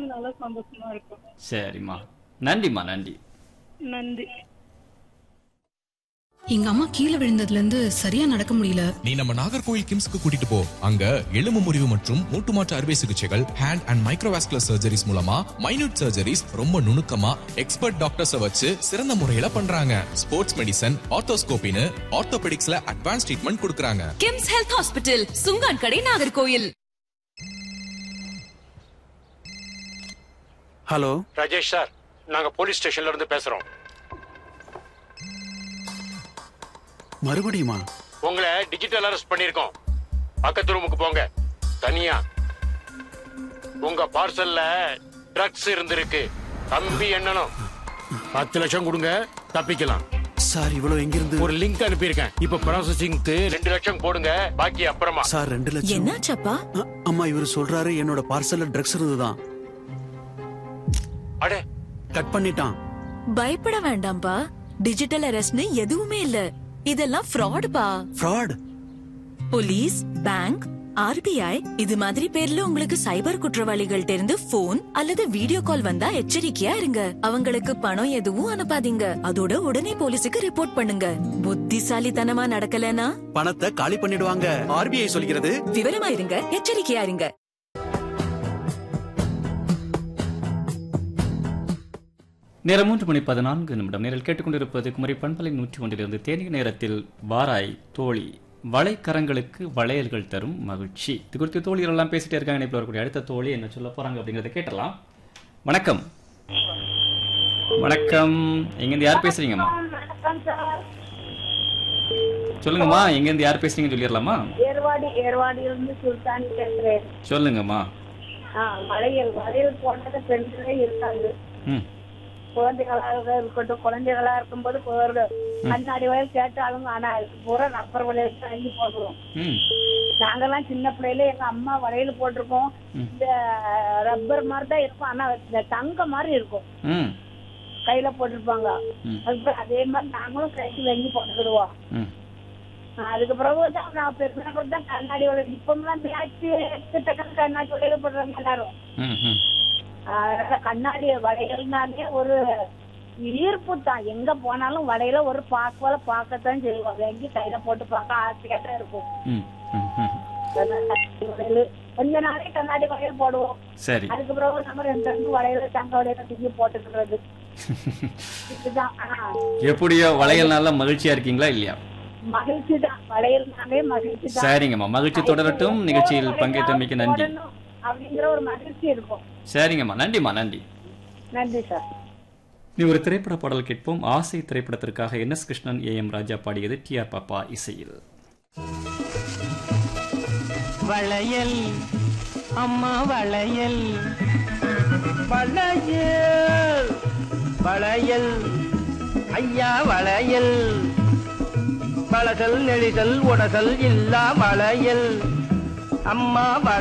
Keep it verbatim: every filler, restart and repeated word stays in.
நல்லா சந்தோஷமா இருக்கும். சரிம்மா, நன்றிம்மா, நன்றி. நன்றி. எங்க அம்மா கீழே விழுந்ததுல இருந்து சரியா நடக்க முடியல. நீ நம்ம நாகர்கோவில் கிம்ஸ்க்கு கூட்டிட்டு போ. அங்க எலும்பு முறிவு மற்றும் மூட்டு மாற்று அறுவை சிகிச்சைகள், ஹேண்ட் அண்ட் மைக்ரோவாஸ்குலர் சர்ஜரிஸ் மூலமா மைனூட் சர்ஜரிஸ் ரொம்ப நுணுக்கமா எக்ஸ்பர்ட் டாக்டர்ஸ் வச்சு சிறந்த முறையில பண்றாங்க. ஸ்போர்ட்ஸ் மெடிசன், ஆர்த்தோஸ்கோபின்னு ஆர்த்தோபெடிக்ஸ்ல அட்வான்ஸ் ட்ரீட்மெண்ட் கொடுக்கறாங்க. கிம்ஸ் ஹெல்த் ஹாஸ்பிடல், சுங்கான் கடை, நாகர்கோயில். ஹலோ ராஜேஷ் சார், நாங்க போலீஸ் ஸ்டேஷன்ல இருந்து பேசுறோம். மறுபடியுமா? உங்களை டிஜிட்டல் அரெஸ்ட் பண்ணிருக்கோம். பக்கத்து ரூமுக்கு போங்க, தனியா. உங்க பார்சல்ல ட்ரக்ஸ் இருந்திருக்கு. தம்பி எண்ணணும். பத்து லட்சம் கொடுங்க, தப்பிக்கலாம். சார் இவ்வளவு எங்கிருந்து? ஒரு லிங்க் அனுப்பியிருக்கேன். இப்ப ப்ராசஸிங்க்கு ரெண்டு லட்சம் போடுங்க, பாக்கி அப்புறமா. சார் ரெண்டு லட்சம் என்னாச்சப்பா? அ- அம்மா இவர் சொல்றாரு என்னோட பார்சல்ல ட்ரக்ஸ் இருந்துதான். அடே, கட் பண்ணிட்டான். பயப்பட வேண்டாம்பா. டிஜிட்டல் அரெஸ்ட்னு எதுவுமே இல்ல. இதெல்லாம் ஃப்ராட் பா. ஃப்ராட்? போலீஸ், பேங்க், ஆர்பிஐ இது மாதிரி பேர்ல உங்களுக்கு சைபர் குற்றவாளிகள் இருந்து போன் அல்லது வீடியோ கால் வந்தா எச்சரிக்கையா இருங்க. அவங்களுக்கு பணம் எதுவும் அனுப்பாதீங்க. அதோட உடனே போலீஸுக்கு ரிப்போர்ட் பண்ணுங்க. புத்திசாலித்தனமா நடக்கலனா பணத்தை காலி பண்ணிடுவாங்க. ஆர்பிஐ சொல்கிறது. விவரமா இருங்க, எச்சரிக்கையா இருங்க. நேரம் மூன்று மணி பதினான்கு நிமிடம். நேரில் கேட்டுக்கொண்டிருப்பது குமரி பண்பலை நூற்றி ஒன்றிலிருந்து தேனிய நேரத்தில் வாராய் தோழி, வளைக்கரங்களுக்கு வளையல்கள் தரும் மகிழ்ச்சி. இது குறித்து தோழிகள் எல்லாம் பேசிட்டே இருக்காங்க. இப்போ வரக்கூடிய அடுத்த தோழி என்ன சொல்ல போறாங்க அப்படிங்கறத கேட்டலாம். வணக்கம். வணக்கம், எங்கிருந்து யார் பேசுறீங்கம்மா? சொல்லுங்கம்மா, எங்கிருந்து யார் பேசுறீங்கன்னு சொல்லிடலாமா? ஏர்வாடி ஏர்வாடியிலிருந்து சுல்தான் பேசுறேன். சொல்லுங்கம்மா. ஆ, வளையல் வளையல் போட்டது பெண்களே இருக்காது. ம் குழந்தைகளாக இருக்கட்டும், குழந்தைகளா இருக்கும்போது ஒரு கண்ணாடி வளையல் கேட்டாலும் ஆனா பூரா ரப்பர் வளையல் வாங்கி போடுறோம். ம் நாங்கெல்லாம் சின்ன பிள்ளையில எங்க அம்மா வளையல் போட்டிருக்கோம். இந்த ரப்பர் மாதிரி தான் இருக்கும், ஆனா இந்த தங்க மாதிரி இருக்கும். ம் கையில போட்டிருப்பாங்க. ம். அதுக்கப்புறம் அதே மாதிரி நாங்களும் கைக்கு வாங்கி போட்டுக்கிடுவோம். ம் அதுக்கு பிறகு தான் நான் பெருமையா கூட தான் கண்ணாடி வளையல். இப்பெல்லாம் மேட்சி டக்குன்னு கண்ணாடி வளையல் போடுறாங்க எல்லாரும். ம் ம் அதனால கண்ணாடி வளையல்னாலே ஒரு ஈர்ப்பு தான். எங்க போனாலும் வளையல ஒரு பாக்குவால பார்க்கத்தான் செய்வோம். வாங்கி கையில போட்டு பார்க்க ஆசையா தான் இருக்கும். ம் ம் ம் வளையல் கொஞ்ச நாளே கண்ணாடி வளையல் போடுவோம். சரி. அதுக்கு பிறகு நம்ம ரெண்டு ரெண்டு வளையல தங்க வளையல தூக்கி போட்டுக்கிறது. இதுதான். ஆஹ் எப்படியோ வளையல்னால மகிழ்ச்சியா இருக்கீங்களா இல்லையா? மகிழ்ச்சி தான். வளையல்னாலே மகிழ்ச்சி தான். சரிங்கம்மா, மகிழ்ச்சி தொடரட்டும். நிகழ்ச்சியில் பங்கேற்றமைக்கு நன்றி. அப்படிங்கிற ஒரு மகிழ்ச்சி இருக்கும். சரிங்கம்மா, நன்றிம்மா, நன்றி. நன்றி சார். நீ ஒரு திரைப்பட பாடல் கேட்போம். ஆசை திரைப்படத்திற்காக N S Krishnan, A M ராஜா பாடியது, டி ஆர் பாப்பா இசையில். வளையல் அம்மா வளையல் வளையல் வளையல் ஐயா வளையல் வளசல் நெளிசல் உடசல் இல்லா வளையல் அம்மா